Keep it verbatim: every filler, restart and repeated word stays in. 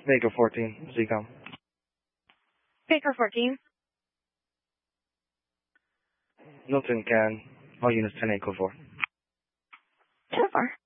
Baker fourteen, Z COM. Baker fourteen. Milton, can all units ten eight code four. ten four.